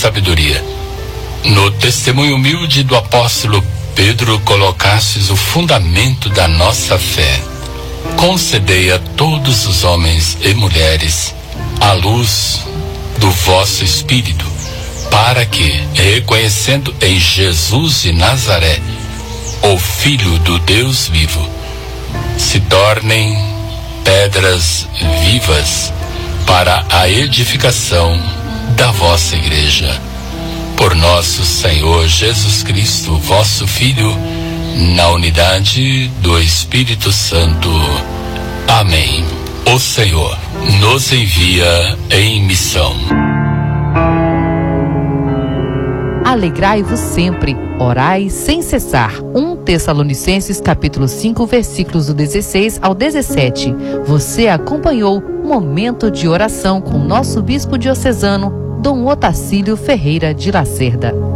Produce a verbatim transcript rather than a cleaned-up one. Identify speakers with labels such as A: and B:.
A: sabedoria. No testemunho humilde do apóstolo Pedro, colocastes o fundamento da nossa fé. Concedei a todos os homens e mulheres a luz do vosso Espírito, para que, reconhecendo em Jesus de Nazaré o Filho do Deus vivo, se tornem pedras vivas para a edificação da vossa igreja. Por nosso Senhor Jesus Cristo, vosso Filho, na unidade do Espírito Santo. Amém. O Senhor nos envia em missão.
B: Alegrai-vos sempre, orai sem cessar. um Tessalonicenses capítulo cinco, versículos do dezesseis ao dezessete. Você acompanhou Momento de Oração com nosso bispo diocesano, Dom Otacílio Ferreira de Lacerda.